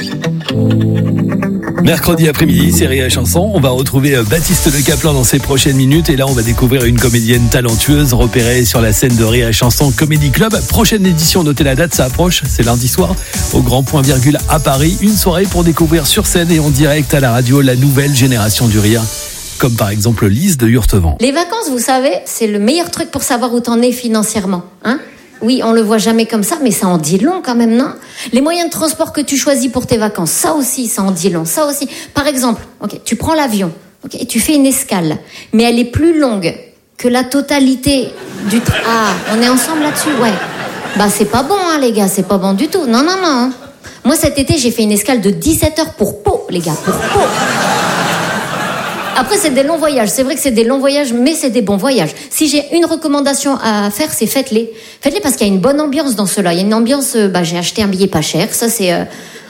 Mercredi après-midi, c'est Rire et Chanson. On va retrouver Baptiste Le Caplin dans ces prochaines minutes. Et là, on va découvrir une comédienne talentueuse repérée sur la scène de Rire et Chanson Comedy Club. Prochaine édition, notez la date, ça approche. C'est lundi soir au Grand Point Virgule à Paris. Une soirée pour découvrir sur scène et en direct à la radio la nouvelle génération du rire. Comme par exemple Lise de Hurtevent. Les vacances, vous savez, c'est le meilleur truc pour savoir où t'en es financièrement. Hein ? Oui, on le voit jamais comme ça, mais ça en dit long quand même, non ? Les moyens de transport que tu choisis pour tes vacances, ça aussi, ça en dit long. Ça aussi. Par exemple, tu prends l'avion, et tu fais une escale, mais elle est plus longue que la totalité du... on est ensemble là-dessus, ouais. Bah, c'est pas bon, les gars, c'est pas bon du tout. Non. Moi, cet été, j'ai fait une escale de 17 heures pour Pau, les gars, pour Pau. Après, c'est des longs voyages. C'est vrai que c'est des longs voyages, mais c'est des bons voyages. Si j'ai une recommandation à faire, c'est faites-les. Faites-les parce qu'il y a une bonne ambiance dans cela. Il y a une ambiance, j'ai acheté un billet pas cher. Ça, c'est